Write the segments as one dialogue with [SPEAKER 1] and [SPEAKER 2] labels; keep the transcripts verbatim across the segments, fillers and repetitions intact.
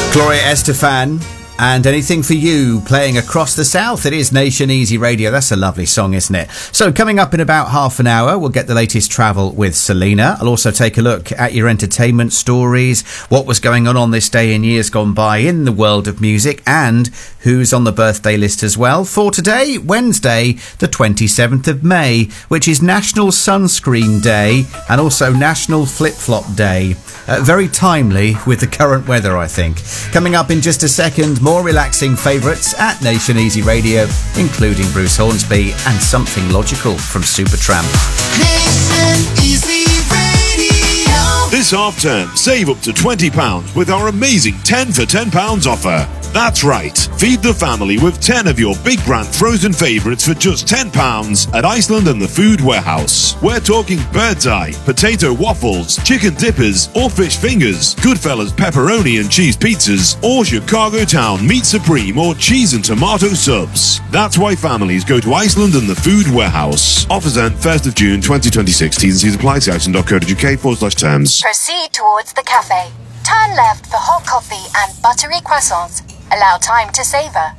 [SPEAKER 1] Gloria Estefan and Anything for You, playing across the south. It is Nation Easy Radio. That's a lovely song, isn't it? So coming up in about half an hour, we'll get the latest travel with Selena. I'll also take a look at your entertainment stories, what was going on on this day in years gone by in the world of music, and who's on the birthday list as well. For today, Wednesday, the twenty-seventh of May, which is National Sunscreen Day and also National Flip-Flop Day. Uh, very timely with the current weather, I think. Coming up in just a second, more relaxing favourites at Nation Easy Radio, including Bruce Hornsby and Something Logical from Supertramp.
[SPEAKER 2] Nation Easy Radio.
[SPEAKER 3] This half term, save up to twenty pounds with our amazing ten for ten pounds offer. That's right, feed the family with ten of your big brand frozen favourites for just ten pounds at Iceland and the Food Warehouse. We're talking bird's eye, potato waffles, chicken dippers or fish fingers, Goodfellas pepperoni and cheese pizzas, or Chicago Town meat supreme or cheese and tomato subs. That's why families go to Iceland and the Food Warehouse. Offers end first of June twenty twenty-six. T's and C's apply. See iceland.co.uk forward slash terms.
[SPEAKER 4] Proceed towards the cafe. Turn left for hot coffee and buttery croissants. Allow time to savour.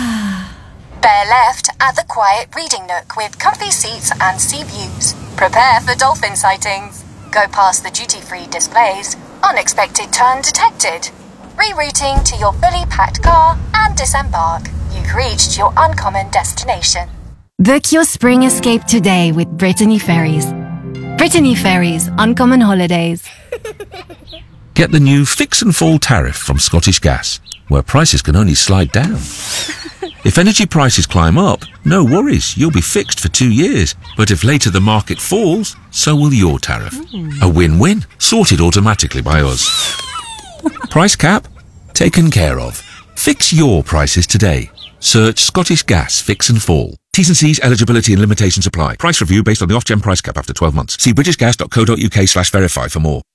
[SPEAKER 4] Bear left at the quiet reading nook with comfy seats and sea views. Prepare for dolphin sightings. Go past the duty-free displays. Unexpected turn detected. Rerouting to your fully packed car and disembark. You've reached your uncommon destination.
[SPEAKER 5] Book your spring escape today with Brittany Ferries. Brittany Ferries, Uncommon Holidays.
[SPEAKER 6] Get the new Fix and Fall tariff from Scottish Gas, where prices can only slide down. If energy prices climb up, no worries, you'll be fixed for two years. But if later the market falls, so will your tariff. Mm. A win-win, sorted automatically by us. Price cap? Taken care of. Fix your prices today. Search Scottish Gas Fix and Fall. T's and C's, eligibility and limitations apply. Price review based on the off-gen price cap after twelve months. See britishgas.co.uk slash verify for more.